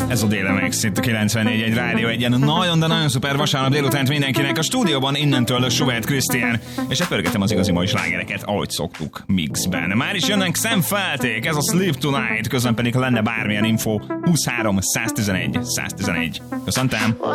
Ez a Délemex, itt a 94 egy rádió egyen. Nagyon, de nagyon szuper vasárnap délutánt mindenkinek. A stúdióban innentől Schubert Krisztián, és epörgetem az igazi mai slágereket, ahogy szoktuk mixben. Már is jönnek szemfelték, ez a Sleep Tonight, közben pedig lenne bármilyen info, 23 111 111. Köszöntem!